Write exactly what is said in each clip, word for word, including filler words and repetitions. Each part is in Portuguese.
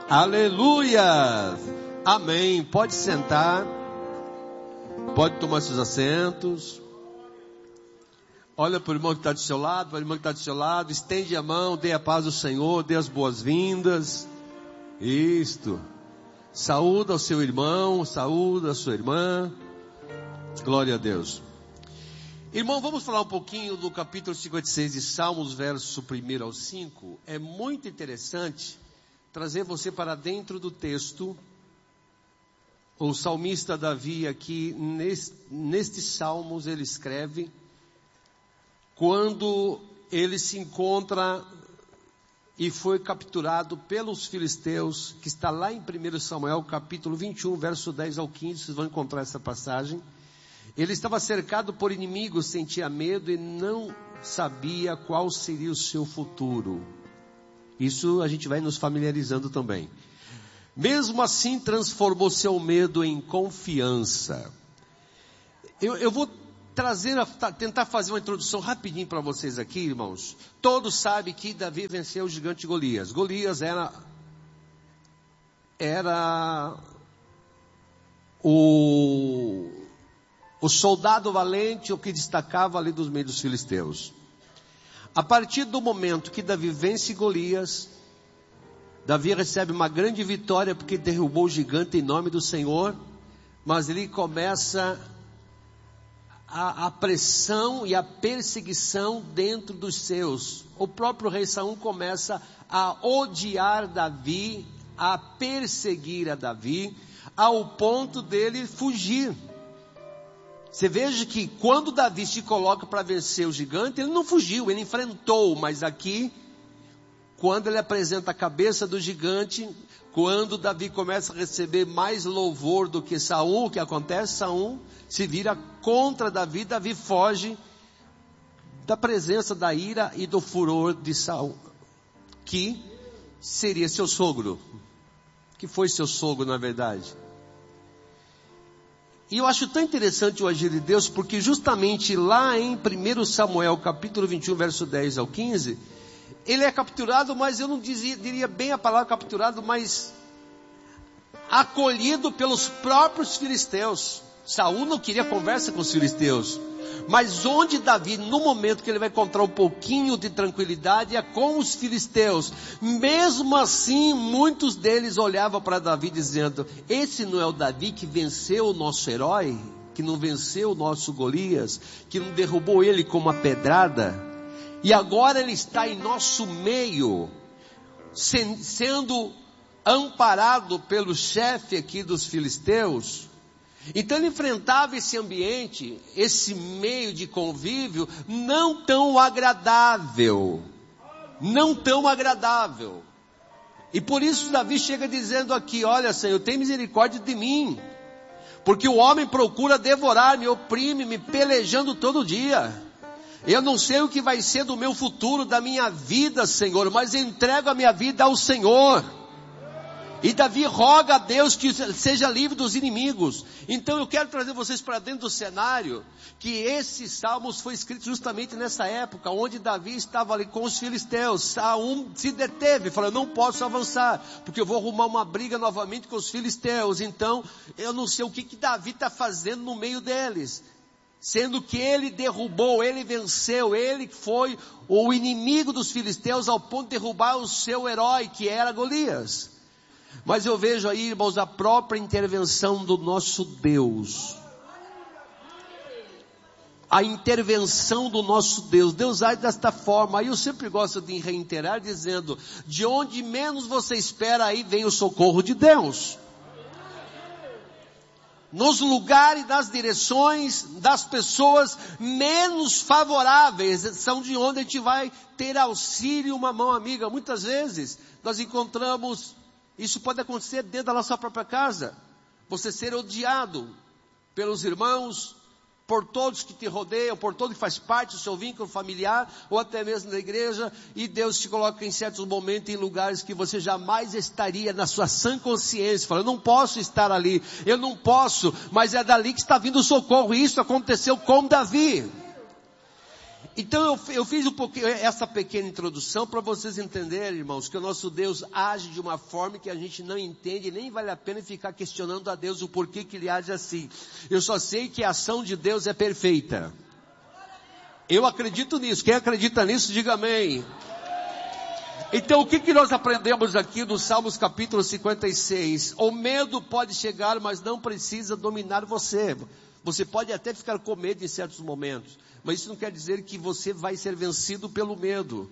Aleluia! Amém. Pode sentar. Pode tomar seus assentos. Olha para o irmão que está do seu lado, para o irmão que está do seu lado. Estende a mão, dê a paz do Senhor, dê as boas-vindas. Isto. Saúda o seu irmão, saúda a sua irmã. Glória a Deus. Irmão, vamos falar um pouquinho do capítulo cinquenta e seis de Salmos, verso um ao cinco. É muito interessante trazer você para dentro do texto. O salmista Davi aqui, neste, nestes Salmos, ele escreve quando ele se encontra e foi capturado pelos filisteus, que está lá em primeiro Samuel, capítulo vinte e um, verso dez ao quinze, vocês vão encontrar essa passagem. Ele estava cercado por inimigos, sentia medo e não sabia qual seria o seu futuro. Isso a gente vai nos familiarizando também. Mesmo assim, transformou seu medo em confiança. Eu, eu vou trazer, tentar fazer uma introdução rapidinho para vocês aqui, irmãos. Todos sabem que Davi venceu o gigante Golias. Golias era, era o, o soldado valente, o que destacava ali dos meios dos filisteus. A partir do momento que Davi vence Golias, Davi recebe uma grande vitória porque derrubou o gigante em nome do Senhor, mas ele começa a, a pressão e a perseguição dentro dos seus. O próprio rei Saul começa a odiar Davi, a perseguir a Davi, ao ponto dele fugir. Você veja que quando Davi se coloca para vencer o gigante, ele não fugiu, ele enfrentou, mas aqui, quando ele apresenta a cabeça do gigante, quando Davi começa a receber mais louvor do que Saul, o que acontece? Saul se vira contra Davi, Davi foge da presença da ira e do furor de Saul, que seria seu sogro, que foi seu sogro na verdade. E eu acho tão interessante o agir de Deus, porque justamente lá em primeiro Samuel, capítulo vinte e um, verso dez ao quinze, ele é capturado, mas eu não dizia, diria bem a palavra capturado, mas acolhido pelos próprios filisteus. Saul não queria conversa com os filisteus, mas onde Davi, no momento que ele vai encontrar um pouquinho de tranquilidade, é com os filisteus. Mesmo assim, muitos deles olhavam para Davi dizendo: esse não é o Davi que venceu o nosso herói, que não venceu o nosso Golias, que não derrubou ele com uma pedrada, e agora ele está em nosso meio, sendo amparado pelo chefe aqui dos filisteus. Então ele enfrentava esse ambiente, esse meio de convívio não tão agradável, não tão agradável. E por isso Davi chega dizendo aqui: olha, Senhor, tem misericórdia de mim, porque o homem procura devorar-me, oprime-me, pelejando todo dia. Eu não sei o que vai ser do meu futuro, da minha vida, Senhor, mas entrego a minha vida ao Senhor. E Davi roga a Deus que seja livre dos inimigos. Então eu quero trazer vocês para dentro do cenário, que esse Salmos foi escrito justamente nessa época, onde Davi estava ali com os filisteus. Saul se deteve, falou: não posso avançar, porque eu vou arrumar uma briga novamente com os filisteus. Então eu não sei o que, que Davi está fazendo no meio deles, sendo que ele derrubou, ele venceu, ele foi o inimigo dos filisteus ao ponto de derrubar o seu herói, que era Golias. Mas eu vejo aí, irmãos, a própria intervenção do nosso Deus. A intervenção do nosso Deus. Deus age desta forma. Aí eu sempre gosto de reiterar dizendo: de onde menos você espera, aí vem o socorro de Deus. Nos lugares, nas direções das pessoas menos favoráveis, são de onde a gente vai ter auxílio, uma mão amiga. Muitas vezes nós encontramos, isso pode acontecer dentro da nossa própria casa, você ser odiado pelos irmãos, por todos que te rodeiam, por todo que faz parte do seu vínculo familiar, ou até mesmo na igreja, e Deus te coloca em certos momentos em lugares que você jamais estaria na sua sã consciência, fala: eu não posso estar ali, eu não posso, mas é dali que está vindo o socorro. E isso aconteceu com Davi. Então eu, eu fiz um pouquinho essa pequena introdução para vocês entenderem, irmãos, que o nosso Deus age de uma forma que a gente não entende, nem vale a pena ficar questionando a Deus o porquê que ele age assim. Eu só sei que a ação de Deus é perfeita. Eu acredito nisso. Quem acredita nisso, diga amém. Então o que, que nós aprendemos aqui no Salmos capítulo cinquenta e seis? O medo pode chegar, mas não precisa dominar você. Você pode até ficar com medo em certos momentos, mas isso não quer dizer que você vai ser vencido pelo medo.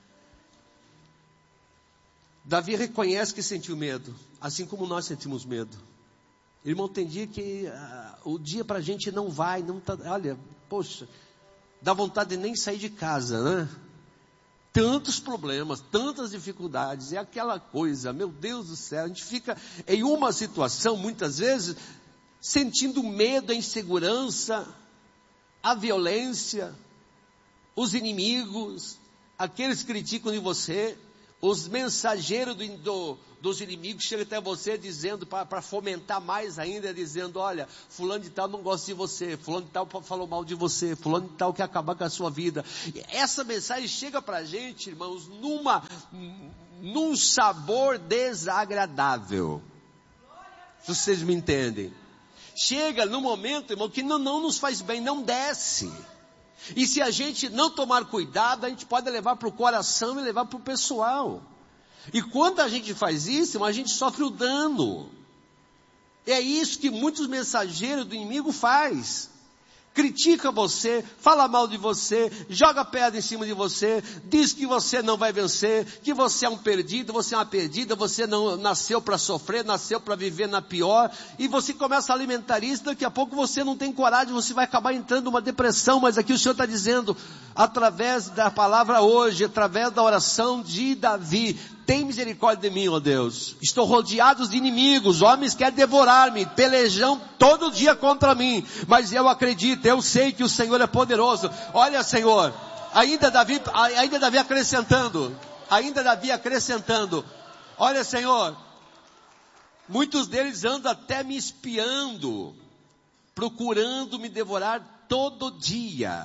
Davi reconhece que sentiu medo, assim como nós sentimos medo. Irmão, tem dia que uh, o dia para a gente não vai, não tá, olha, poxa, dá vontade de nem sair de casa, né? Tantos problemas, tantas dificuldades, é aquela coisa, meu Deus do céu, a gente fica em uma situação, muitas vezes, sentindo medo, a insegurança, a violência, os inimigos, aqueles que criticam de você, os mensageiros do, do, dos inimigos chegam até você dizendo, para fomentar mais ainda, dizendo, olha, fulano de tal não gosta de você, fulano de tal falou mal de você, fulano de tal quer acabar com a sua vida. E essa mensagem chega para a gente, irmãos, numa, num sabor desagradável. Se vocês me entendem. Chega no momento, irmão, que não, não nos faz bem, não desce. E se a gente não tomar cuidado, a gente pode levar para o coração e levar para o pessoal. E quando a gente faz isso, irmão, a gente sofre o dano. É isso que muitos mensageiros do inimigo faz. Critica você, fala mal de você, joga pedra em cima de você, diz que você não vai vencer, que você é um perdido, você é uma perdida, você não nasceu para sofrer, nasceu para viver na pior, e você começa a alimentar isso, daqui a pouco você não tem coragem, você vai acabar entrando numa depressão, mas aqui o Senhor está dizendo, através da palavra hoje, através da oração de Davi, tem misericórdia de mim, ó Deus. Estou rodeado de inimigos, homens querem devorar-me, pelejam todo dia contra mim. Mas eu acredito, eu sei que o Senhor é poderoso. Olha, Senhor, ainda Davi, ainda Davi acrescentando, ainda Davi acrescentando. Olha, Senhor, muitos deles andam até me espiando, procurando me devorar todo dia.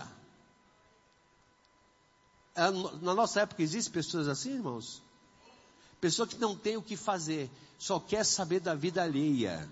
Na nossa época existem pessoas assim, irmãos? Pessoa que não tem o que fazer, só quer saber da vida alheia.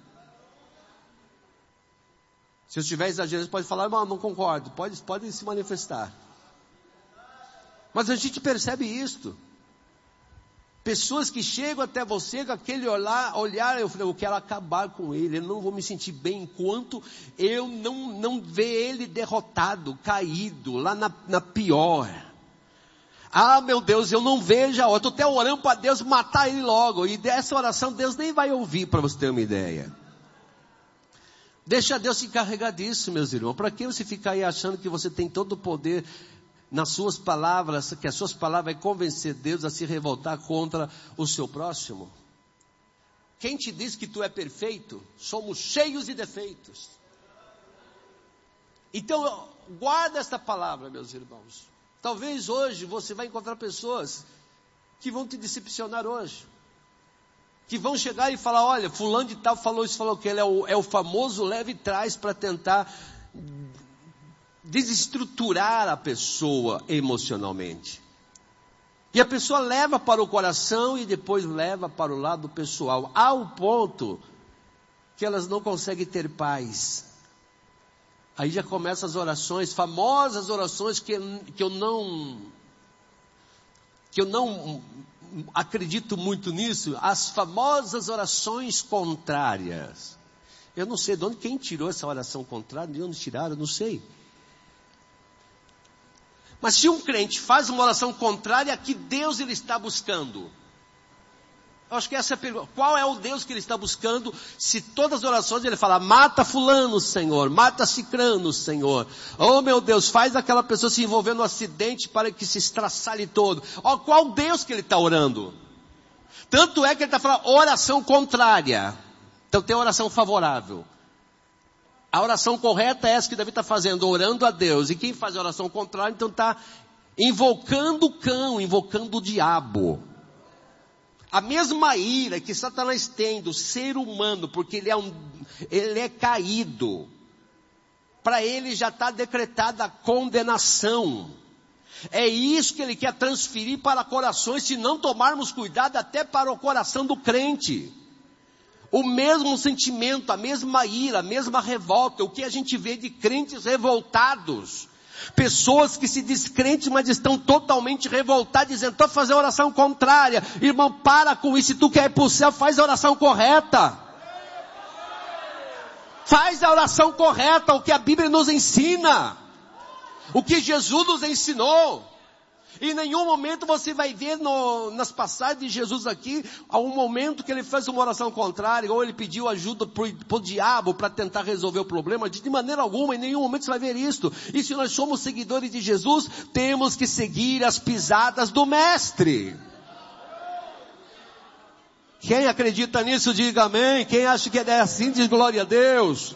Se eu estiver exagerando, pode falar, não, não concordo, pode, pode se manifestar. Mas a gente percebe isto. Pessoas que chegam até você com aquele olhar, olhar eu, eu quero acabar com ele, eu não vou me sentir bem enquanto eu não, não ver ele derrotado, caído, lá na, na pior. Ah, meu Deus, eu não vejo a hora. Estou até orando para Deus matar ele logo. E dessa oração Deus nem vai ouvir, para você ter uma ideia. Deixa Deus se encarregar disso, meus irmãos. Para que você ficar aí achando que você tem todo o poder nas suas palavras, que as suas palavras vão convencer Deus a se revoltar contra o seu próximo? Quem te diz que tu é perfeito? Somos cheios de defeitos. Então, guarda esta palavra, meus irmãos. Talvez hoje você vai encontrar pessoas que vão te decepcionar hoje. Que vão chegar e falar, olha, fulano de tal falou isso, falou que ele é o, é o famoso leve e traz para tentar desestruturar a pessoa emocionalmente. E a pessoa leva para o coração e depois leva para o lado pessoal, ao ponto que elas não conseguem ter paz. Aí já começam as orações, famosas orações que, que eu não, que eu não acredito muito nisso, as famosas orações contrárias. Eu não sei de onde, quem tirou essa oração contrária, de onde tiraram, eu não sei. Mas se um crente faz uma oração contrária, que Deus ele está buscando? Eu acho que essa é a pergunta. Qual é o Deus que ele está buscando? Se todas as orações ele fala, mata fulano, Senhor, mata cicrano, Senhor. Oh meu Deus, faz aquela pessoa se envolver no acidente para que se estraçalhe todo. Oh, qual Deus que ele está orando? Tanto é que ele está falando oração contrária. Então tem oração favorável. A oração correta é essa que Davi está fazendo, orando a Deus. E quem faz a oração contrária, então está invocando o cão, invocando o diabo. A mesma ira que Satanás tem do ser humano, porque ele é, um, ele é caído. para ele já está decretada a condenação. É isso que ele quer transferir para corações, se não tomarmos cuidado, até para o coração do crente. O mesmo sentimento, a mesma ira, a mesma revolta, o que a gente vê de crentes revoltados. Pessoas que se descrentes, mas estão totalmente revoltadas, dizendo, estou fazendo a oração contrária. Irmão, para com isso, se tu quer ir para o céu, faz a oração correta. Faz a oração correta, o que a Bíblia nos ensina. O que Jesus nos ensinou. Em nenhum momento você vai ver no, nas passagens de Jesus aqui, há um momento que ele fez uma oração contrária, ou ele pediu ajuda para o diabo para tentar resolver o problema. De maneira alguma, em nenhum momento você vai ver isso. E se nós somos seguidores de Jesus, temos que seguir as pisadas do Mestre. Quem acredita nisso, diga amém. Quem acha que é assim, diz glória a Deus.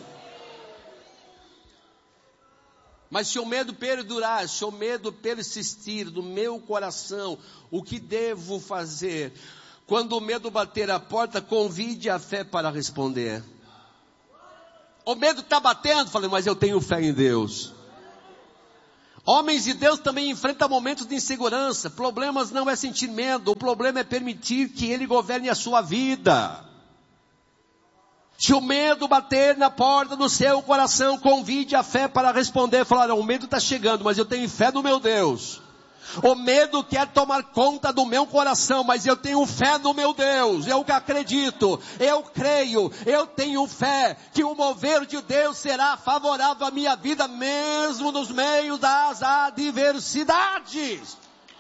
Mas se o medo perdurar, se o medo persistir no meu coração, o que devo fazer? Quando o medo bater a porta, convide a fé para responder. O medo está batendo, falei, mas eu tenho fé em Deus. Homens de Deus também enfrentam momentos de insegurança. Problemas não é sentir medo, o problema é permitir que Ele governe a sua vida. Se o medo bater na porta do seu coração, convide a fé para responder. Falar, o medo está chegando, mas eu tenho fé no meu Deus. O medo quer tomar conta do meu coração, mas eu tenho fé no meu Deus. Eu acredito, eu creio, eu tenho fé que o mover de Deus será favorável à minha vida, mesmo nos meios das adversidades.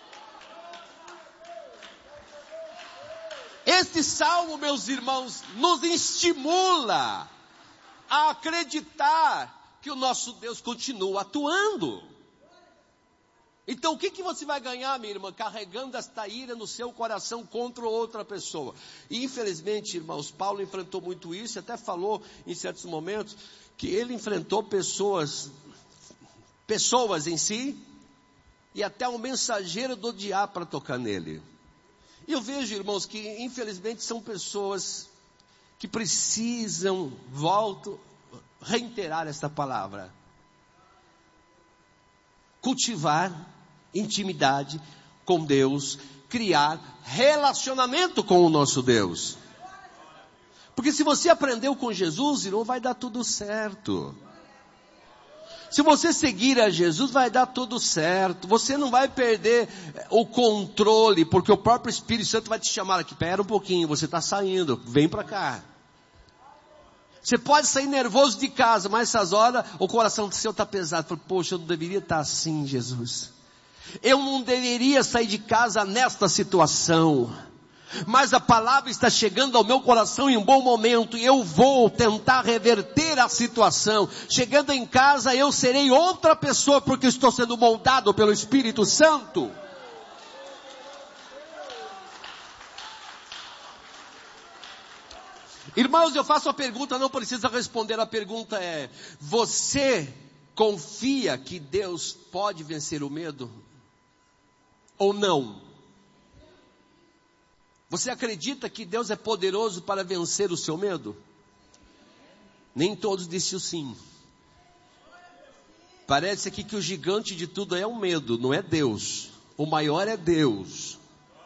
Este salmo, meus irmãos, nos estimula a acreditar que o nosso Deus continua atuando. Então o que, que você vai ganhar, minha irmã, carregando esta ira no seu coração contra outra pessoa? E infelizmente, irmãos, Paulo enfrentou muito isso, e até falou em certos momentos, que ele enfrentou pessoas, pessoas em si, e até um mensageiro do diabo para tocar nele. E eu vejo, irmãos, que infelizmente são pessoas que precisam, volto, reiterar esta palavra. Cultivar intimidade com Deus, criar relacionamento com o nosso Deus. Porque se você aprendeu com Jesus, irmão, vai dar tudo certo. Se você seguir a Jesus, vai dar tudo certo. Você não vai perder o controle, porque o próprio Espírito Santo vai te chamar aqui. Espera um pouquinho, você está saindo, vem para cá. Você pode sair nervoso de casa, mas essas horas o coração do seu está pesado. Fala, poxa, eu não deveria estar assim, Jesus. Eu não deveria sair de casa nesta situação. Mas a palavra está chegando ao meu coração em um bom momento, e eu vou tentar reverter a situação. Chegando em casa, eu serei outra pessoa, porque estou sendo moldado pelo Espírito Santo. Irmãos, eu faço a pergunta, não precisa responder. A pergunta é: você confia que Deus pode vencer o medo? Ou não? Você acredita que Deus é poderoso para vencer o seu medo? Nem todos disseram sim. Parece aqui que o gigante de tudo é o medo, não é Deus. O maior é Deus.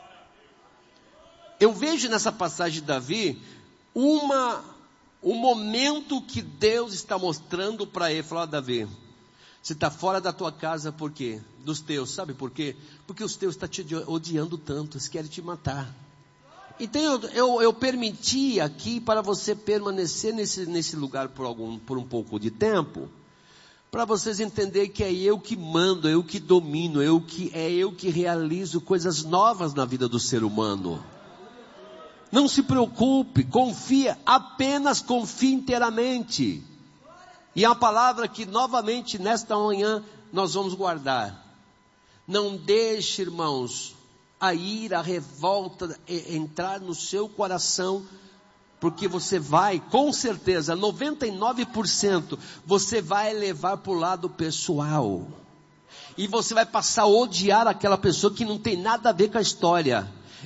Eu vejo nessa passagem de Davi uma, um momento que Deus está mostrando para ele. Falou, Davi, você está fora da tua casa por quê? Dos teus, sabe por quê? Porque os teus estão te odiando tanto, eles querem te matar. Então eu, eu, eu permiti aqui para você permanecer nesse, nesse lugar por, algum, por um pouco de tempo, para vocês entenderem que é eu que mando, é eu que domino, é eu que, é eu que realizo coisas novas na vida do ser humano. Não se preocupe, confia, apenas confie inteiramente. E é uma palavra que novamente nesta manhã nós vamos guardar. Não deixe, irmãos, a ira, a revolta entrar no seu coração, porque você vai, com certeza, noventa e nove por cento, você vai levar para o lado pessoal. E você vai passar a odiar aquela pessoa que não tem nada a ver com a história.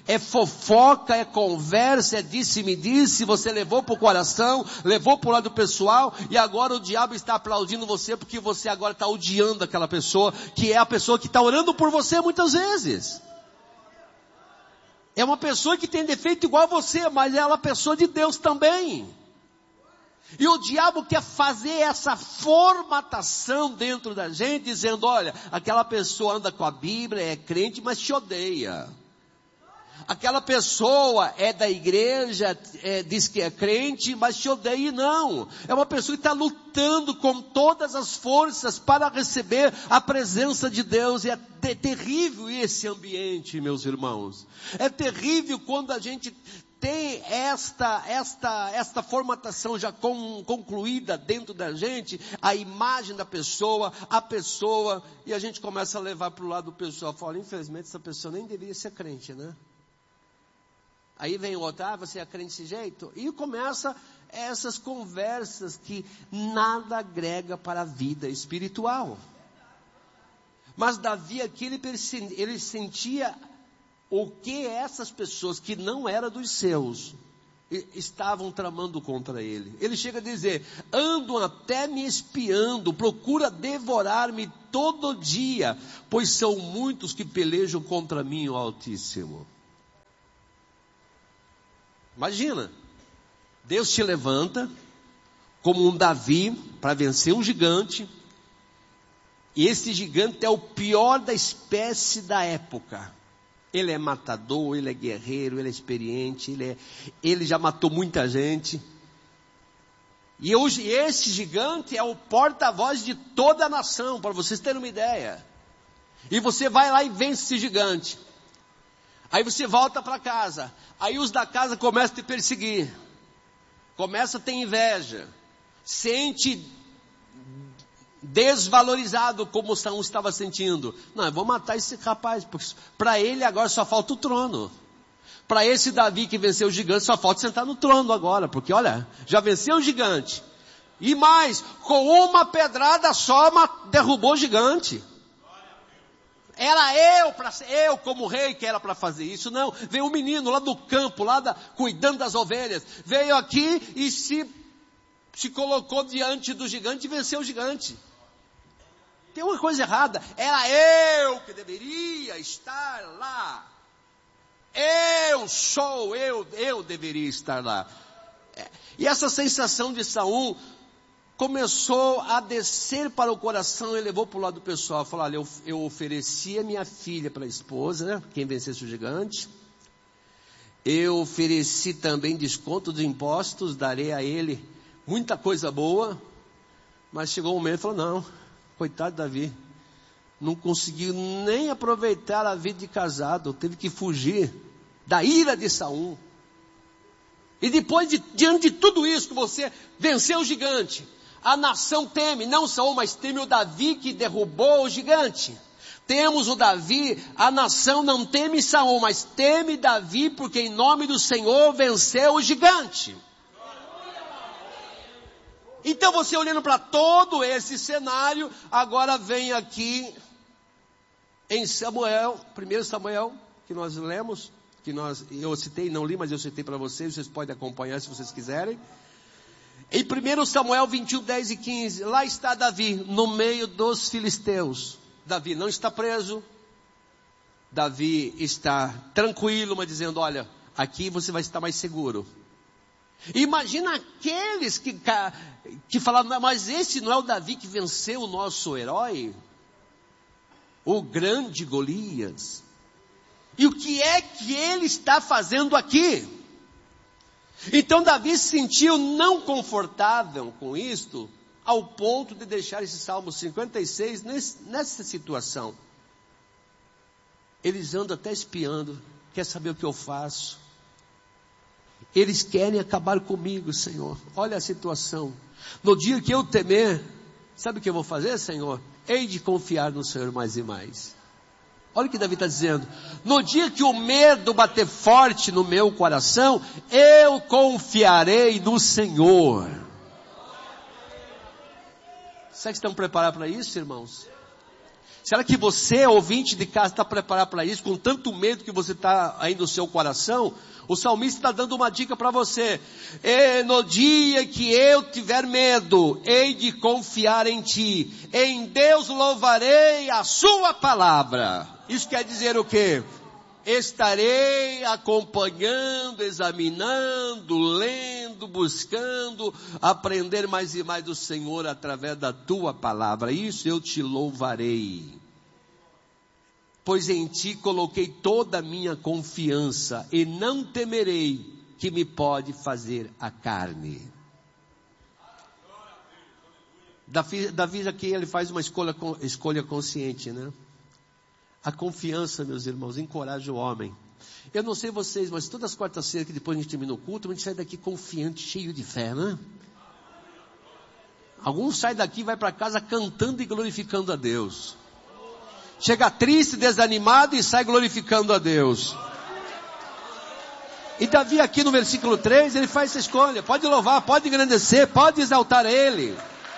É fofoca, é conversa, é disse-me-disse, você levou para o coração, levou para o lado pessoal, e agora o diabo está aplaudindo você, porque você agora está odiando aquela pessoa, que é a pessoa que está orando por você muitas vezes. É uma pessoa que tem defeito igual a você, mas ela é uma pessoa de Deus também. E o diabo quer fazer essa formatação dentro da gente, dizendo, olha, aquela pessoa anda com a Bíblia, é crente, mas te odeia. Aquela pessoa é da igreja, é, diz que é crente, mas te odeia. Não, é uma pessoa que está lutando com todas as forças para receber a presença de Deus. E é ter- terrível esse ambiente, meus irmãos. É terrível quando a gente tem esta, esta, esta formatação já com, concluída dentro da gente, a imagem da pessoa, a pessoa, e a gente começa a levar para o lado do pessoal. Fala, infelizmente essa pessoa nem deveria ser crente, né? Aí vem o outro, ah, você é crente desse jeito? E começa essas conversas que nada agrega para a vida espiritual. Mas Davi aqui, ele, ele sentia o que essas pessoas que não eram dos seus, estavam tramando contra ele. Ele chega a dizer, andam até me espiando, procura devorar-me todo dia, pois são muitos que pelejam contra mim, o Altíssimo. Imagina, Deus te levanta como um Davi para vencer um gigante, e esse gigante é o pior da espécie da época. Ele é matador, ele é guerreiro, ele é experiente, ele, é, ele já matou muita gente. E hoje esse gigante é o porta-voz de toda a nação, para vocês terem uma ideia. E você vai lá e vence esse gigante. Aí você volta para casa. Aí os da casa começam a te perseguir. Começa a ter inveja. Sente desvalorizado como Saul estava sentindo. Não, eu vou matar esse rapaz. Para ele agora só falta o trono. Para esse Davi que venceu o gigante só falta sentar no trono agora. Porque olha, já venceu o gigante. E mais, com uma pedrada só derrubou o gigante. Era eu, pra, eu como rei que era para fazer isso. Não, veio um menino lá do campo, lá da, cuidando das ovelhas. Veio aqui e se, se colocou diante do gigante e venceu o gigante. Tem uma coisa errada. Era eu que deveria estar lá. Eu sou, eu, eu deveria estar lá. É, e essa sensação de Saul começou a descer para o coração e levou para o lado pessoal. Falou, olha, eu, eu ofereci a minha filha para a esposa, né? Quem vencesse o gigante. Eu ofereci também desconto de impostos, darei a ele muita coisa boa. Mas chegou um momento e falou, não, coitado de Davi. Não conseguiu nem aproveitar a vida de casado, teve que fugir da ira de Saul. E depois, de, diante de tudo isso que você venceu o gigante, a nação teme, não Saul, mas teme o Davi que derrubou o gigante. Temos o Davi, a nação não teme Saul, mas teme Davi, porque em nome do Senhor venceu o gigante. Então você olhando para todo esse cenário, agora vem aqui em Samuel, primeiro Samuel, que nós lemos, que nós, eu citei, não li, mas eu citei para vocês, vocês podem acompanhar se vocês quiserem. Em primeiro Samuel vinte e um, dez e quinze, lá está Davi, no meio dos filisteus. Davi não está preso, Davi está tranquilo, mas dizendo, olha, aqui você vai estar mais seguro. Imagina aqueles que, que falaram, mas esse não é o Davi que venceu o nosso herói? O grande Golias. E o que é que ele está fazendo aqui? Então Davi se sentiu não confortável com isto, ao ponto de deixar esse Salmo cinquenta e seis nesse, nessa situação. Eles andam até espiando, quer saber o que eu faço? Eles querem acabar comigo, Senhor. Olha a situação. No dia que eu temer, sabe o que eu vou fazer, Senhor? Hei de confiar no Senhor mais e mais. Olha o que Davi está dizendo. No dia que o medo bater forte no meu coração, eu confiarei no Senhor. Será que estão preparados para isso, irmãos? Será que você, ouvinte de casa, está preparado para isso, com tanto medo que você está aí no seu coração? O salmista está dando uma dica para você. E no dia que eu tiver medo, hei de confiar em ti. Em Deus louvarei a sua palavra. Isso quer dizer o quê? Estarei acompanhando, examinando, lendo, buscando, aprender mais e mais do Senhor através da tua palavra. Isso eu te louvarei. Pois em ti coloquei toda a minha confiança e não temerei que me pode fazer a carne. Davi, Davi aqui ele faz uma escolha, escolha consciente, né? A confiança, meus irmãos, encoraja o homem. Eu não sei vocês, mas todas as quartas-feiras que depois a gente termina o culto, a gente sai daqui confiante, cheio de fé, né? Alguns saem daqui e vai para casa cantando e glorificando a Deus. Chega triste, desanimado e sai glorificando a Deus. E Davi aqui no versículo três, ele faz essa escolha. Pode louvar, pode engrandecer, pode exaltar Ele.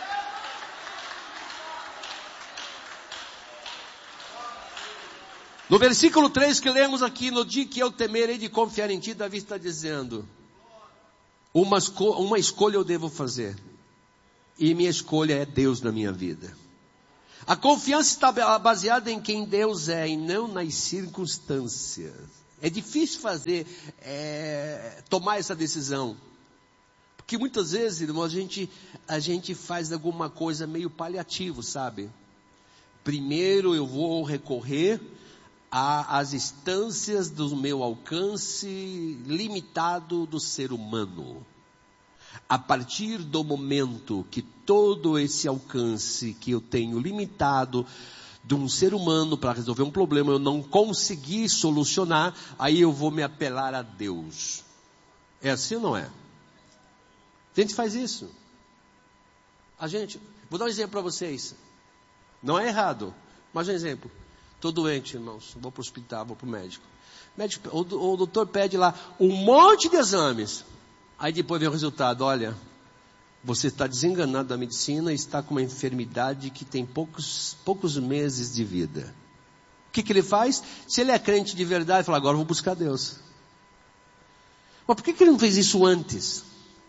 No versículo três que lemos aqui, no dia que eu temerei de confiar em ti, Davi está dizendo, uma, esco- uma escolha eu devo fazer, e minha escolha é Deus na minha vida. A confiança está baseada em quem Deus é, e não nas circunstâncias. É difícil fazer, é, tomar essa decisão, porque muitas vezes, irmão, a gente, a gente faz alguma coisa meio paliativo, sabe? Primeiro eu vou recorrer às instâncias do meu alcance limitado do ser humano. A partir do momento que todo esse alcance que eu tenho limitado de um ser humano para resolver um problema, eu não consegui solucionar, aí eu vou me apelar a Deus. É assim ou não é? A gente faz isso. A gente, vou dar um exemplo para vocês. Não é errado, mas um exemplo. Estou doente, irmãos, vou para o hospital, vou para o médico. médico. O, o doutor pede lá um monte de exames. Aí depois vem o resultado, olha, você está desenganado da medicina e está com uma enfermidade que tem poucos, poucos meses de vida. O que, que ele faz? Se ele é crente de verdade, ele fala, agora eu vou buscar Deus. Mas por que, que ele não fez isso antes?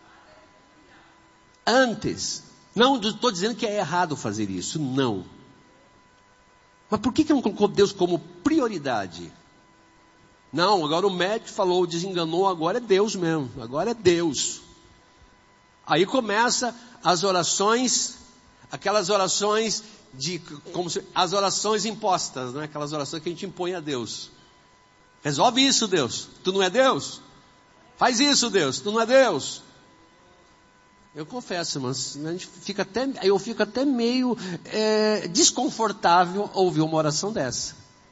Antes. Não estou dizendo que é errado fazer isso, não. Mas por que que não colocou Deus como prioridade? Não, agora o médico falou, desenganou, agora é Deus mesmo, agora é Deus. Aí começa as orações, aquelas orações de, como se, as orações impostas, né? Aquelas orações que a gente impõe a Deus. Resolve isso, Deus, tu não é Deus? Faz isso, Deus, tu não é Deus? Eu confesso, mas a gente fica até, eu fico até meio é, desconfortável ouvir uma oração dessa.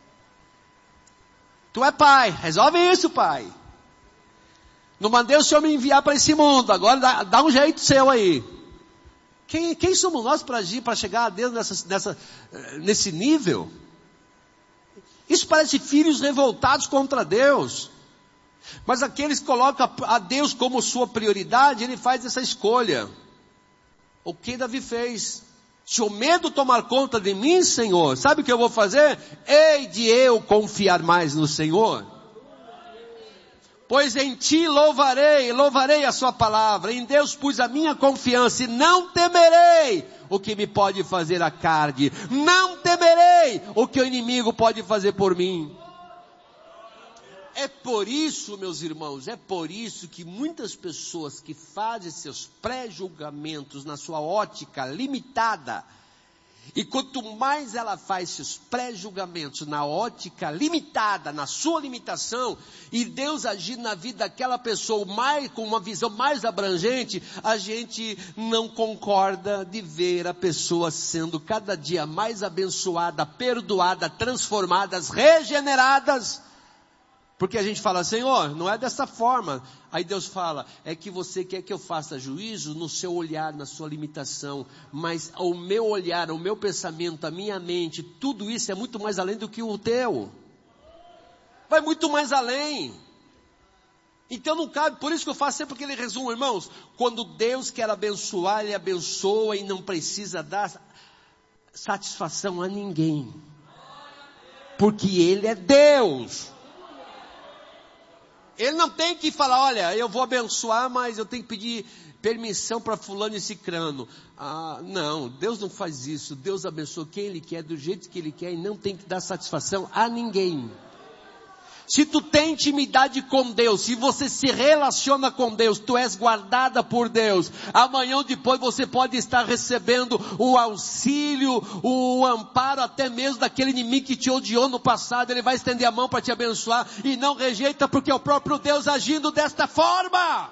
Tu é pai, resolve isso, pai. Não mandei o Senhor me enviar para esse mundo, agora dá, dá um jeito seu aí. Quem, quem somos nós para agir, para chegar a Deus nessa, nessa, nesse nível? Isso parece filhos revoltados contra Deus. Mas aqueles que colocam a Deus como sua prioridade, ele faz essa escolha. O que Davi fez? Se o medo tomar conta de mim, Senhor, sabe o que eu vou fazer? Hei de eu confiar mais no Senhor. Pois em ti louvarei, louvarei a sua palavra. Em Deus pus a minha confiança e não temerei o que me pode fazer a carne. Não temerei o que o inimigo pode fazer por mim. É por isso, meus irmãos, é por isso que muitas pessoas que fazem seus pré-julgamentos na sua ótica limitada, e quanto mais ela faz seus pré-julgamentos na ótica limitada, na sua limitação, e Deus agir na vida daquela pessoa mais, com uma visão mais abrangente, a gente não concorda de ver a pessoa sendo cada dia mais abençoada, perdoada, transformadas, regeneradas. Porque a gente fala, Senhor, não é dessa forma. Aí Deus fala, é que você quer que eu faça juízo no seu olhar, na sua limitação. Mas o meu olhar, o meu pensamento, a minha mente, tudo isso é muito mais além do que o teu. Vai muito mais além. Então não cabe, por isso que eu faço sempre aquele resumo, irmãos. Quando Deus quer abençoar, Ele abençoa e não precisa dar satisfação a ninguém. Porque Ele é Deus. Ele não tem que falar, olha, eu vou abençoar, mas eu tenho que pedir permissão para fulano e cicrano. Ah, não, Deus não faz isso. Deus abençoa quem Ele quer, do jeito que Ele quer, e não tem que dar satisfação a ninguém. Se tu tem intimidade com Deus, se você se relaciona com Deus, tu és guardada por Deus. Amanhã ou depois você pode estar recebendo o auxílio, o amparo até mesmo daquele inimigo que te odiou no passado. Ele vai estender a mão para te abençoar e não rejeita, porque é o próprio Deus agindo desta forma.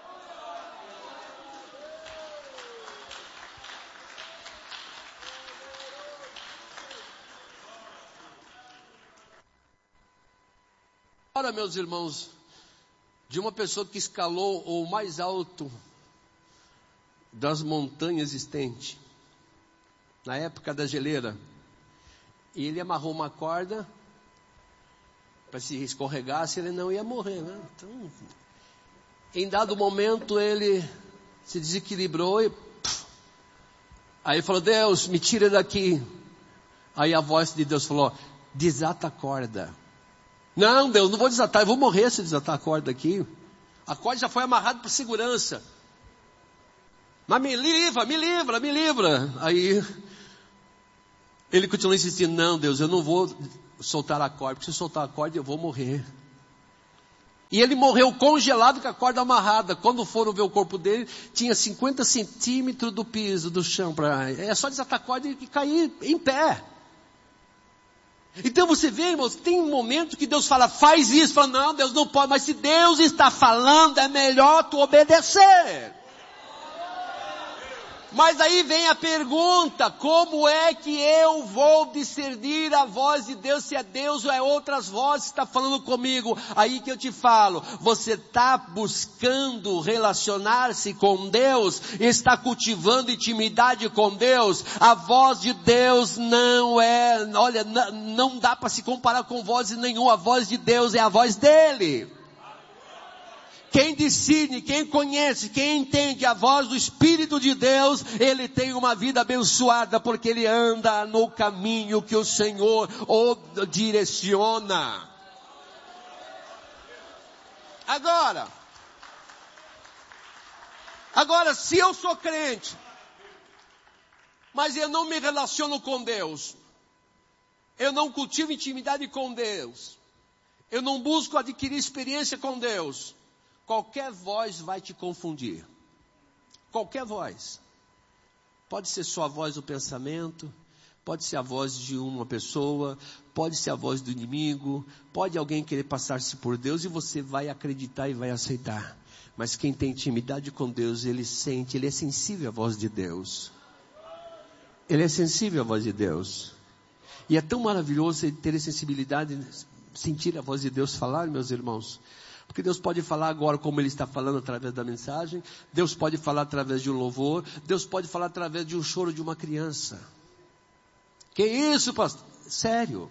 Agora, meus irmãos, de uma pessoa que escalou o mais alto das montanhas existentes, na época da geleira, e ele amarrou uma corda, para se escorregasse ele não ia morrer, né? Então, em dado momento ele se desequilibrou e pff, aí ele falou, Deus, me tira daqui. Aí a voz de Deus falou, desata a corda. Não, Deus, não vou desatar, eu vou morrer se desatar a corda aqui. A corda já foi amarrada por segurança. Mas me livra, me livra, me livra. Aí, ele continua insistindo, não, Deus, eu não vou soltar a corda, porque se eu soltar a corda eu vou morrer. E ele morreu congelado com a corda amarrada. Quando foram ver o corpo dele, tinha cinquenta centímetros do piso, do chão. Pra, é só desatar a corda e cair em pé. Então você vê, irmãos, tem um momento que Deus fala, faz isso. Fala, não, Deus não pode. Mas se Deus está falando, é melhor tu obedecer. Mas aí vem a pergunta, como é que eu vou discernir a voz de Deus, se é Deus ou é outras vozes que está falando comigo? Aí que eu te falo, você está buscando relacionar-se com Deus, está cultivando intimidade com Deus, a voz de Deus não é, olha, não dá para se comparar com voz nenhuma, a voz de Deus é a voz dele. Quem discerne, quem conhece, quem entende a voz do Espírito de Deus, ele tem uma vida abençoada, porque ele anda no caminho que o Senhor o direciona. Agora, agora se eu sou crente, mas eu não me relaciono com Deus, eu não cultivo intimidade com Deus, eu não busco adquirir experiência com Deus, qualquer voz vai te confundir. Qualquer voz. Pode ser só a voz do pensamento, pode ser a voz de uma pessoa, pode ser a voz do inimigo, pode alguém querer passar-se por Deus e você vai acreditar e vai aceitar. Mas quem tem intimidade com Deus, ele sente, ele é sensível à voz de Deus. Ele é sensível à voz de Deus. E é tão maravilhoso ter a sensibilidade, sentir a voz de Deus falar, meus irmãos. Porque Deus pode falar agora como Ele está falando através da mensagem. Deus pode falar através de um louvor. Deus pode falar através de um choro de uma criança. Que isso, pastor? Sério.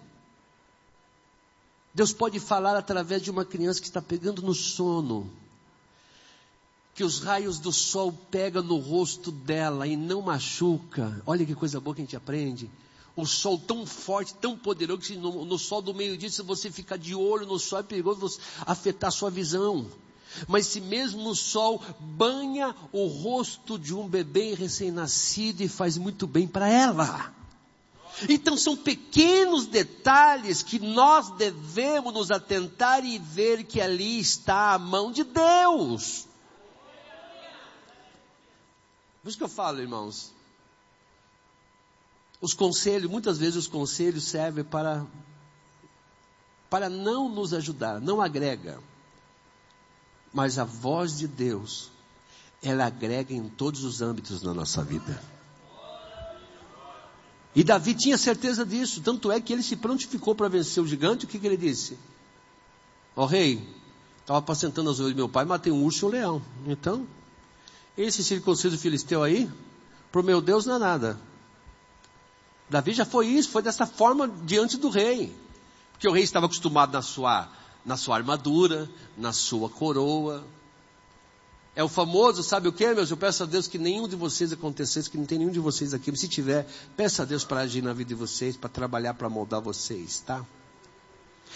Deus pode falar através de uma criança que está pegando no sono. Que os raios do sol pegam no rosto dela e não machuca. Olha que coisa boa que a gente aprende. O sol tão forte, tão poderoso, que no, no sol do meio-dia, se você ficar de olho no sol, é perigoso você afetar a sua visão. Mas se mesmo no sol banha o rosto de um bebê recém-nascido e faz muito bem para ela. Então são pequenos detalhes que nós devemos nos atentar e ver que ali está a mão de Deus. Por isso que eu falo, irmãos. Os conselhos, muitas vezes os conselhos servem para, para não nos ajudar, não agrega. Mas a voz de Deus, ela agrega em todos os âmbitos da nossa vida. E Davi tinha certeza disso, tanto é que ele se prontificou para vencer o gigante. O que, que ele disse? Ó rei, estava apacentando as ovelhas do meu pai, matei um urso e um leão. Então, esse circunciso filisteu aí, pro meu Deus não é nada. Davi já foi isso, foi dessa forma diante do rei. Porque o rei estava acostumado na sua, na sua armadura, na sua coroa. É o famoso, sabe o que, meus? Eu peço a Deus que nenhum de vocês acontecesse, que não tem nenhum de vocês aqui. Mas se tiver, peça a Deus para agir na vida de vocês, para trabalhar, para moldar vocês, tá?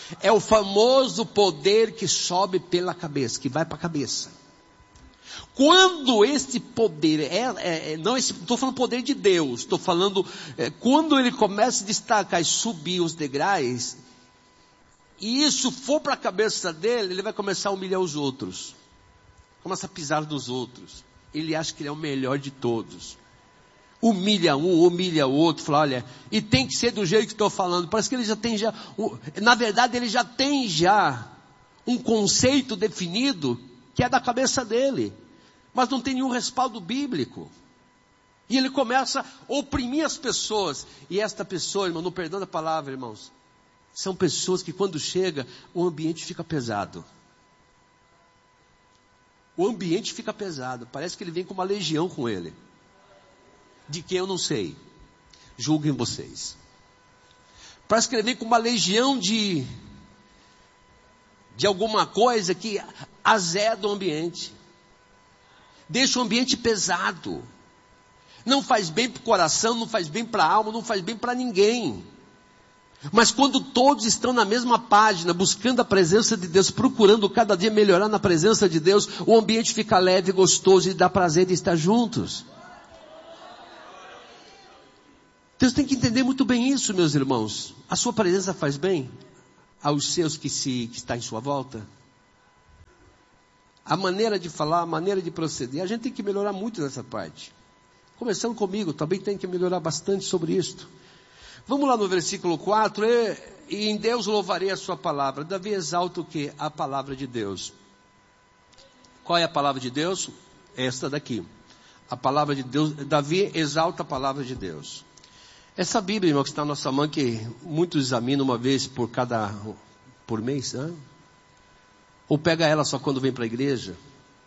É o famoso poder que sobe pela cabeça, que vai para a cabeça. Quando este poder, é, é, não estou falando poder de Deus, estou falando, é, quando ele começa a destacar e subir os degraus, e isso for para a cabeça dele, ele vai começar a humilhar os outros. Começa a pisar dos outros. Ele acha que ele é o melhor de todos. Humilha um, humilha o outro, fala, olha, e tem que ser do jeito que estou falando. Parece que ele já tem já, na verdade ele já tem já um conceito definido que é da cabeça dele, mas não tem nenhum respaldo bíblico. E ele começa a oprimir as pessoas. E esta pessoa, irmão, não perdão a palavra, irmãos, são pessoas que quando chega, o ambiente fica pesado. O ambiente fica pesado. Parece que ele vem com uma legião com ele. De quem eu não sei. Julguem vocês. Parece que ele vem com uma legião de, de alguma coisa que azeda o ambiente. Deixa o ambiente pesado. Não faz bem para o coração, não faz bem para a alma, não faz bem para ninguém. Mas quando todos estão na mesma página, buscando a presença de Deus, procurando cada dia melhorar na presença de Deus, o ambiente fica leve, gostoso e dá prazer de estar juntos. Deus tem que entender muito bem isso, meus irmãos. A sua presença faz bem aos seus que, se, que está em sua volta? A maneira de falar, a maneira de proceder, a gente tem que melhorar muito nessa parte. Começando comigo, também tem que melhorar bastante sobre isso. Vamos lá no versículo quatro, e, e em Deus louvarei a sua palavra. Davi exalta o que? A palavra de Deus. Qual é a palavra de Deus? Esta daqui. A palavra de Deus, Davi exalta a palavra de Deus. Essa Bíblia, irmão, que está na nossa mão, que muitos examinam uma vez por cada, por mês, né? Ou pega ela só quando vem para a igreja.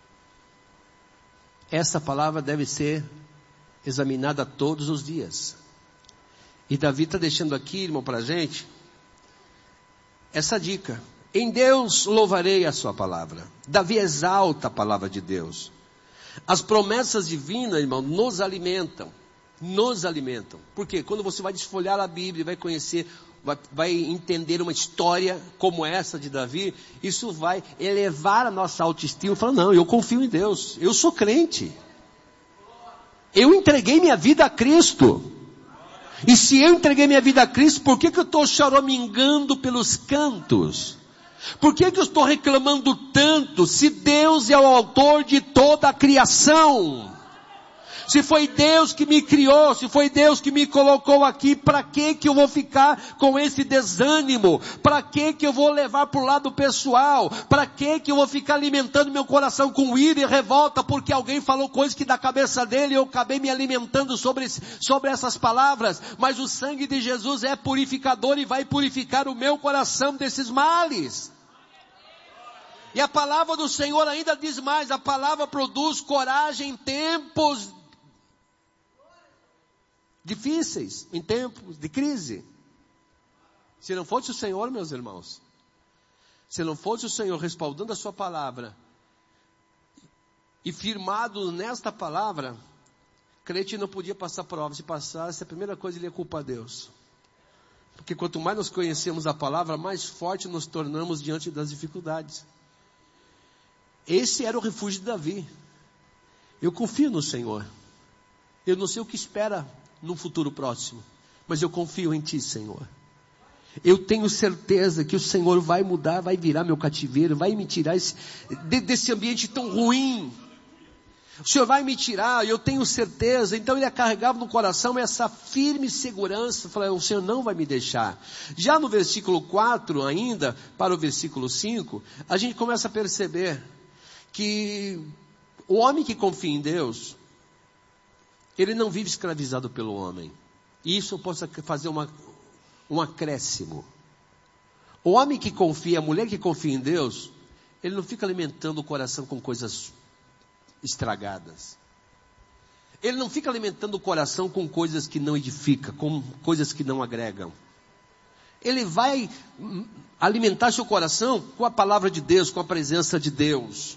Essa palavra deve ser examinada todos os dias. E Davi está deixando aqui, irmão, para a gente, essa dica. Em Deus louvarei a sua palavra. Davi exalta a palavra de Deus. As promessas divinas, irmão, nos alimentam. Nos alimentam. Porque quando você vai desfolhar a Bíblia, vai conhecer, vai, vai entender uma história como essa de Davi, isso vai elevar a nossa autoestima. Fala, não, eu confio em Deus. Eu sou crente. Eu entreguei minha vida a Cristo. E se eu entreguei minha vida a Cristo, por que que eu estou choramingando pelos cantos? Por que que eu estou reclamando tanto? Se Deus é o autor de toda a criação. Se foi Deus que me criou, se foi Deus que me colocou aqui, para que que eu vou ficar com esse desânimo? Para que que eu vou levar para o lado pessoal? Para que que eu vou ficar alimentando meu coração com ira e revolta porque alguém falou coisas que da cabeça dele eu acabei me alimentando sobre, sobre essas palavras? Mas o sangue de Jesus é purificador e vai purificar o meu coração desses males. E a palavra do Senhor ainda diz mais, a palavra produz coragem em tempos difíceis, em tempos de crise. Se não fosse o Senhor, meus irmãos, se não fosse o Senhor respaldando a sua palavra e firmado nesta palavra, crente não podia passar prova. Se passasse, a primeira coisa ele ia culpar Deus. Porque quanto mais nós conhecemos a palavra, mais forte nos tornamos diante das dificuldades. Esse era o refúgio de Davi. Eu confio no Senhor. Eu não sei o que espera no futuro próximo, mas eu confio em Ti, Senhor. Eu tenho certeza que o Senhor vai mudar, vai virar meu cativeiro, vai me tirar esse, de, desse ambiente tão ruim. O Senhor vai me tirar, eu tenho certeza. Então ele carregava no coração essa firme segurança, falando, o Senhor não vai me deixar. Já no versículo quatro ainda, para o versículo cinco, a gente começa a perceber que o homem que confia em Deus, ele não vive escravizado pelo homem. E isso eu posso fazer uma, um acréscimo. O homem que confia, a mulher que confia em Deus, ele não fica alimentando o coração com coisas estragadas. Ele não fica alimentando o coração com coisas que não edificam, com coisas que não agregam. Ele vai alimentar seu coração com a palavra de Deus, com a presença de Deus.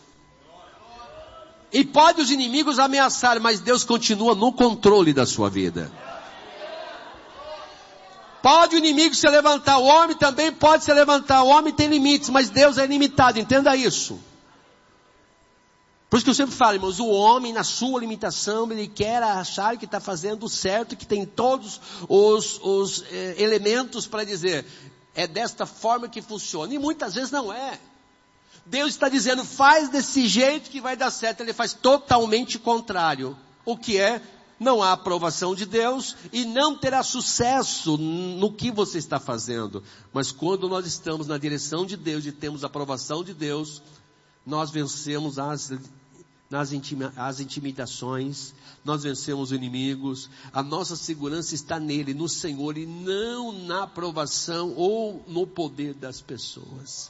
E pode os inimigos ameaçar, mas Deus continua no controle da sua vida. Pode o inimigo se levantar, o homem também pode se levantar, o homem tem limites, mas Deus é ilimitado, entenda isso. Por isso que eu sempre falo, irmãos, o homem na sua limitação, ele quer achar que está fazendo o certo, que tem todos os, os eh, elementos para dizer, é desta forma que funciona, e muitas vezes não é. Deus está dizendo, faz desse jeito que vai dar certo, ele faz totalmente contrário, o que é, não há aprovação de Deus, e não terá sucesso no que você está fazendo, mas quando nós estamos na direção de Deus, e temos a aprovação de Deus, nós vencemos as Nas intima, as intimidações, nós vencemos os inimigos, a nossa segurança está nele, no Senhor, e não na aprovação ou no poder das pessoas.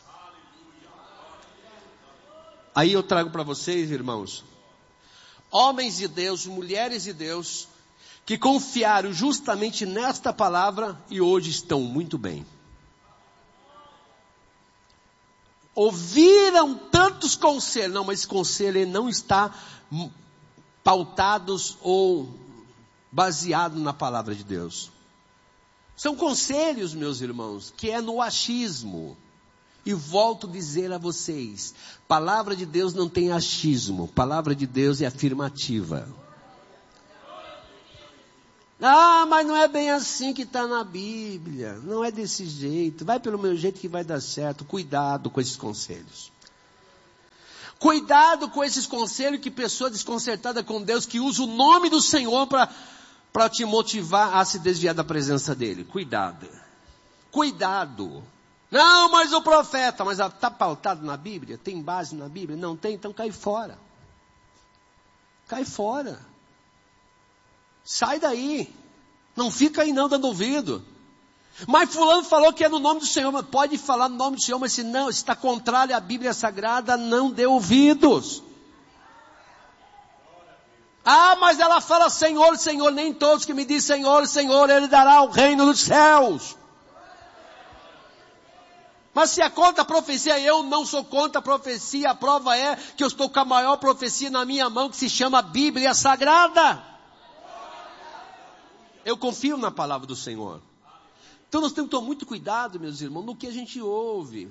Aí eu trago para vocês, irmãos, homens de Deus, mulheres de Deus, que confiaram justamente nesta palavra e hoje estão muito bem. Ouviram tantos conselhos, não, mas esse conselho ele não está pautados ou baseado na palavra de Deus. São conselhos, meus irmãos, que é no achismo. E volto a dizer a vocês, palavra de Deus não tem achismo, palavra de Deus é afirmativa. Ah, mas não é bem assim que está na Bíblia. Não é desse jeito. Vai pelo meu jeito que vai dar certo. Cuidado com esses conselhos. Cuidado com esses conselhos que pessoa desconcertada com Deus, que usa o nome do Senhor para te motivar a se desviar da presença dEle. Cuidado. Cuidado. Não, mas o profeta, mas está pautado na Bíblia? Tem base na Bíblia? Não tem? Então cai fora. Cai fora. Sai daí, não fica aí não dando ouvido. Mas fulano falou que é no nome do Senhor, mas pode falar no nome do Senhor, mas se não, se está contrário à Bíblia Sagrada, não dê ouvidos. Ah, mas ela fala Senhor, Senhor, nem todos que me dizem Senhor, Senhor, Ele dará o reino dos céus. Mas se é contra a profecia, eu não sou contra a profecia, a prova é que eu estou com a maior profecia na minha mão, que se chama Bíblia Sagrada. Eu confio na palavra do Senhor. Então nós temos que tomar muito cuidado, meus irmãos, no que a gente ouve.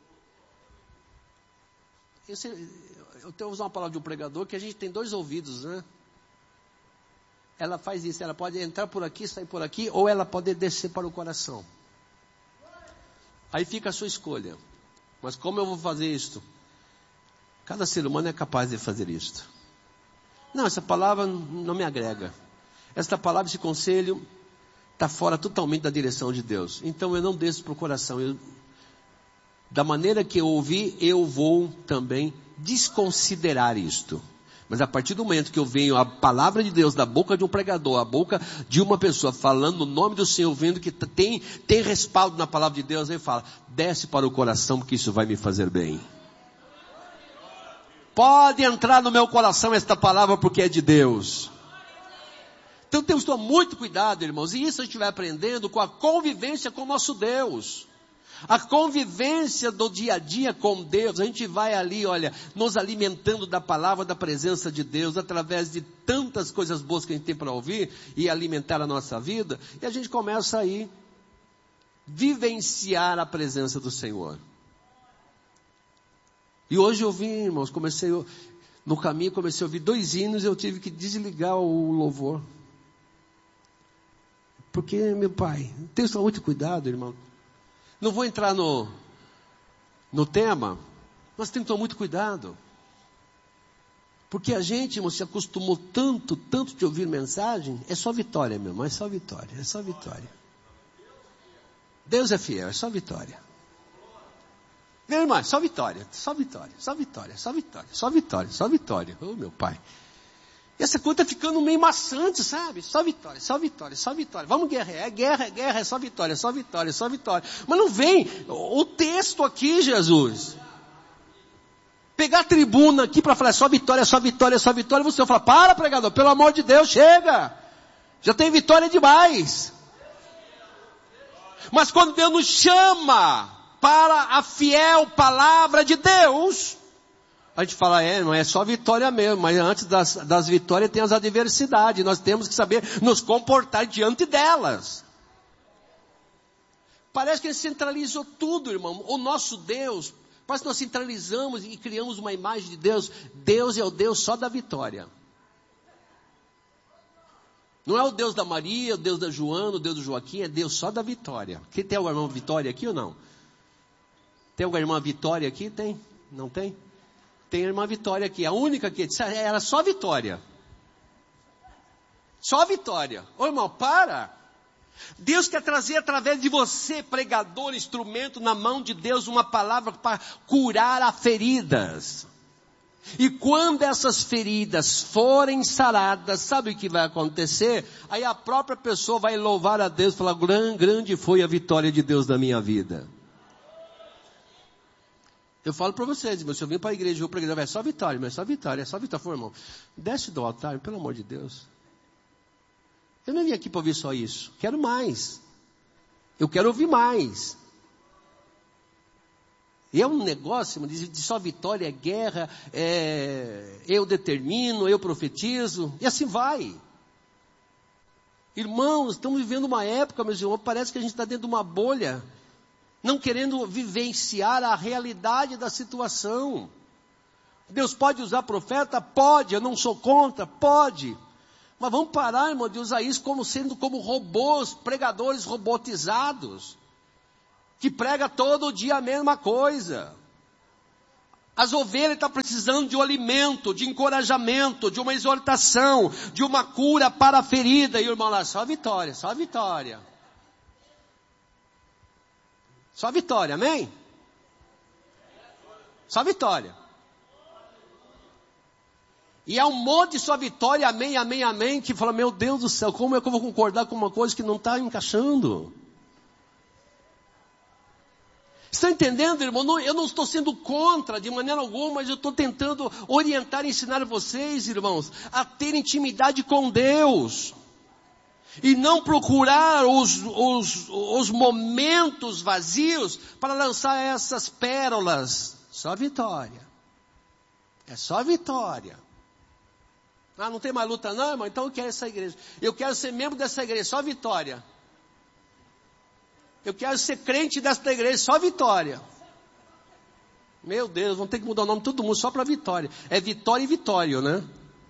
Eu, sei, eu tenho que usar uma palavra de um pregador, que a gente tem dois ouvidos, né? Ela faz isso, ela pode entrar por aqui, sair por aqui, ou ela pode descer para o coração. Aí fica a sua escolha. Mas como eu vou fazer isto? Cada ser humano é capaz de fazer isto. Não, essa palavra não me agrega. Esta palavra, esse conselho, está fora totalmente da direção de Deus. Então eu não desço para o coração. Eu, da maneira que eu ouvi, eu vou também desconsiderar isto. Mas a partir do momento que eu venho a palavra de Deus da boca de um pregador, a boca de uma pessoa falando no nome do Senhor, vendo que tem, tem respaldo na palavra de Deus, aí fala, desce para o coração porque isso vai me fazer bem. Pode entrar no meu coração esta palavra porque é de Deus. Então temos que tomar muito cuidado, irmãos, e isso a gente vai aprendendo com a convivência com o nosso Deus. A convivência do dia a dia com Deus, a gente vai ali, olha, nos alimentando da palavra, da presença de Deus, através de tantas coisas boas que a gente tem para ouvir e alimentar a nossa vida, e a gente começa aí vivenciar a presença do Senhor. E hoje eu vi, irmãos, comecei, no caminho comecei a ouvir dois hinos e eu tive que desligar o louvor. Porque, meu pai, tem que tomar muito cuidado, irmão. Não vou entrar no, no tema, mas tem que tomar muito cuidado. Porque a gente, irmão, se acostumou tanto, tanto de ouvir mensagem, é só vitória, meu irmão, é só vitória, é só vitória. Deus é fiel, é só vitória. Meu irmão, é só vitória, só vitória, só vitória, só vitória, só vitória, só vitória. Oh, meu pai. E essa coisa está ficando meio maçante, sabe? Só vitória, só vitória, só vitória. Vamos guerrear, é guerra, é guerra, é só vitória, só vitória, só vitória. Mas não vem o texto aqui, Jesus. Pegar a tribuna aqui para falar só vitória, só vitória, só vitória. Você vai falar, para pregador, pelo amor de Deus, chega. Já tem vitória demais. Mas quando Deus nos chama para a fiel palavra de Deus, a gente fala, é, não é só vitória mesmo, mas antes das, das vitórias tem as adversidades, nós temos que saber nos comportar diante delas. Parece que a gente centralizou tudo, irmão. O nosso Deus, parece que nós centralizamos e criamos uma imagem de Deus. Deus é o Deus só da vitória. Não é o Deus da Maria, o Deus da Joana, o Deus do Joaquim, é Deus só da vitória. Quem tem alguma irmã Vitória aqui ou não? Tem alguma irmã Vitória aqui? Tem? Não tem? Tem a irmã Vitória aqui, a única que era só vitória. Só vitória. Ô irmão, para. Deus quer trazer através de você, pregador, instrumento na mão de Deus, uma palavra para curar as feridas. E quando essas feridas forem saradas, sabe o que vai acontecer? Aí a própria pessoa vai louvar a Deus e falar, grande foi a vitória de Deus na minha vida. Eu falo para vocês, se eu vim para a igreja, eu vou para a igreja, é só vitória, mas é só vitória, é só vitória. Foi, irmão, desce do altar, pelo amor de Deus. Eu não vim aqui para ouvir só isso, quero mais. Eu quero ouvir mais. E é um negócio de, de só vitória, é guerra, é, eu determino, eu profetizo, e assim vai. Irmãos, estamos vivendo uma época, meus irmãos, parece que a gente está dentro de uma bolha, não querendo vivenciar a realidade da situação. Deus pode usar profeta? Pode, eu não sou contra, pode. Mas vamos parar, irmão, de usar isso como sendo como robôs, pregadores robotizados. Que prega todo dia a mesma coisa. As ovelhas estão precisando de um alimento, de encorajamento, de uma exortação, de uma cura para a ferida. E o irmão lá, só vitória, só vitória. Só vitória, amém? Só vitória. E é um monte de só vitória, amém, amém, amém, que fala, meu Deus do céu, como é que eu vou concordar com uma coisa que não está encaixando? Está entendendo, irmão? Não, eu não estou sendo contra de maneira alguma, mas eu estou tentando orientar e ensinar vocês, irmãos, a ter intimidade com Deus. E não procurar os, os, os momentos vazios para lançar essas pérolas. Só vitória. É só vitória. Ah, não tem mais luta não, irmão? Então eu quero essa igreja. Eu quero ser membro dessa igreja, só vitória. Eu quero ser crente desta igreja, só vitória. Meu Deus, vamos ter que mudar o nome de todo mundo só para vitória. É vitória e vitório, né?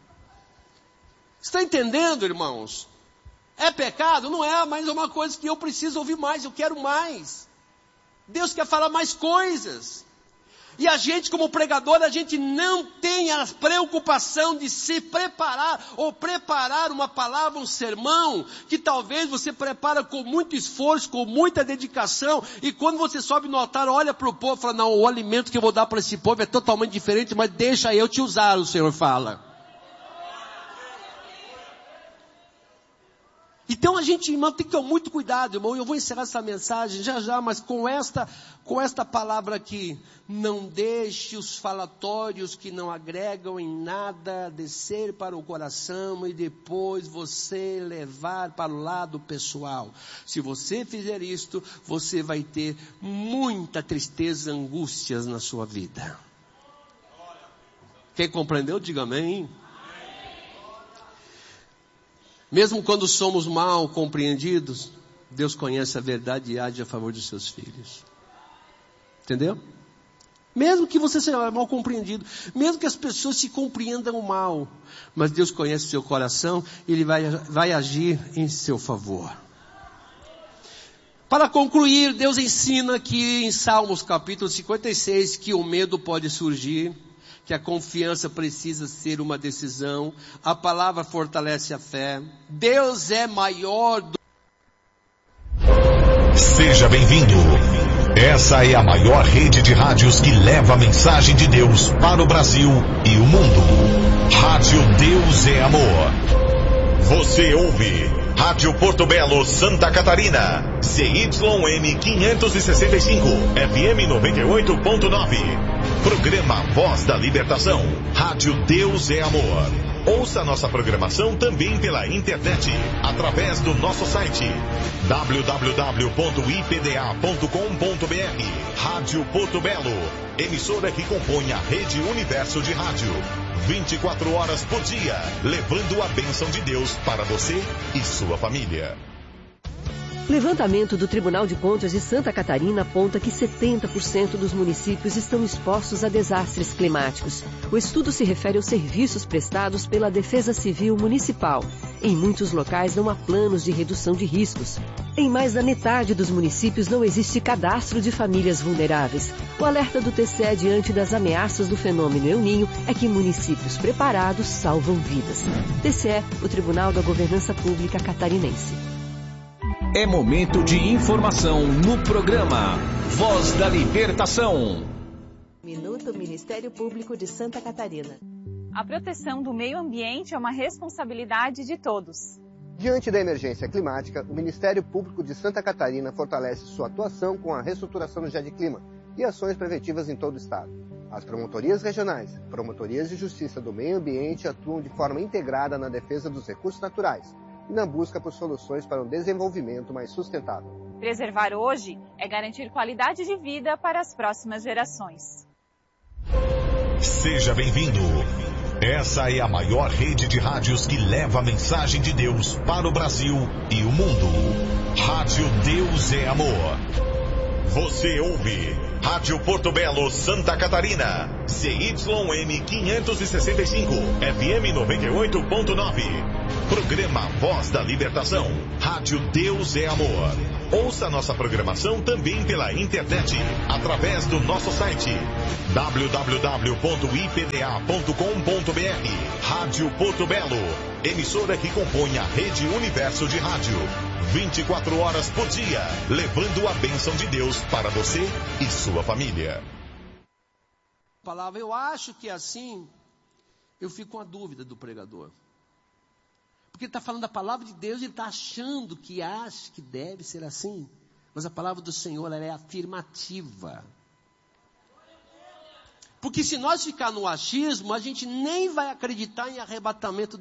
Está entendendo, irmãos? É pecado? Não é, mas é uma coisa que eu preciso ouvir mais, eu quero mais. Deus quer falar mais coisas. E a gente, como pregador, a gente não tem a preocupação de se preparar, ou preparar uma palavra, um sermão, que talvez você prepara com muito esforço, com muita dedicação, e quando você sobe no altar, olha para o povo e fala, não, o alimento que eu vou dar para esse povo é totalmente diferente, mas deixa eu te usar, o Senhor fala. Então a gente, irmão, tem que ter muito cuidado, irmão. Eu vou encerrar essa mensagem já já, mas com esta, com esta palavra aqui. Não deixe os falatórios que não agregam em nada descer para o coração e depois você levar para o lado pessoal. Se você fizer isto, você vai ter muita tristeza, angústias na sua vida. Quem compreendeu, diga amém. Mesmo quando somos mal compreendidos, Deus conhece a verdade e age a favor dos seus filhos. Entendeu? Mesmo que você seja mal compreendido, mesmo que as pessoas se compreendam mal, mas Deus conhece o seu coração e Ele vai, vai agir em seu favor. Para concluir, Deus ensina aqui em Salmos capítulo cinquenta e seis que o medo pode surgir, que a confiança precisa ser uma decisão, a palavra fortalece a fé, Deus é maior do... Seja bem-vindo. Essa é a maior rede de rádios que leva a mensagem de Deus para o Brasil e o mundo. Rádio Deus é Amor. Você ouve Rádio Porto Belo, Santa Catarina, C Y M quinhentos e sessenta e cinco, F M noventa e oito ponto nove. Programa Voz da Libertação. Rádio Deus é Amor. Ouça nossa programação também pela internet, através do nosso site w w w ponto i p d a ponto com ponto b r. Rádio Porto Belo, emissora que compõe a Rede Universo de Rádio. vinte e quatro horas por dia, levando a bênção de Deus para você e sua família. Levantamento do Tribunal de Contas de Santa Catarina aponta que setenta por cento dos municípios estão expostos a desastres climáticos. O estudo se refere aos serviços prestados pela Defesa Civil Municipal. Em muitos locais não há planos de redução de riscos. Em mais da metade dos municípios não existe cadastro de famílias vulneráveis. O alerta do T C E diante das ameaças do fenômeno El Niño é que municípios preparados salvam vidas. T C E, o Tribunal da Governança Pública Catarinense. É momento de informação no programa Voz da Libertação. Minuto Ministério Público de Santa Catarina. A proteção do meio ambiente é uma responsabilidade de todos. Diante da emergência climática, o Ministério Público de Santa Catarina fortalece sua atuação com a reestruturação do GEDClima e ações preventivas em todo o estado. As promotorias regionais, promotorias de justiça do meio ambiente atuam de forma integrada na defesa dos recursos naturais e na busca por soluções para um desenvolvimento mais sustentável. Preservar hoje é garantir qualidade de vida para as próximas gerações. Seja bem-vindo. Essa é a maior rede de rádios que leva a mensagem de Deus para o Brasil e o mundo. Rádio Deus é Amor. Você ouve Rádio Porto Belo, Santa Catarina. C Y M quinhentos e sessenta e cinco, F M noventa e oito ponto nove. Programa Voz da Libertação. Rádio Deus é Amor. Ouça nossa programação também pela internet, através do nosso site w w w ponto i p d a ponto com ponto b r. Rádio Porto Belo, emissora que compõe a Rede Universo de Rádio. vinte e quatro horas por dia, levando a bênção de Deus para você e sua família. Palavra, eu acho que assim, eu fico com a dúvida do pregador. Porque ele está falando da palavra de Deus, ele está achando que acha que deve ser assim. Mas a palavra do Senhor, ela é afirmativa. Porque se nós ficar no achismo, a gente nem vai acreditar em arrebatamento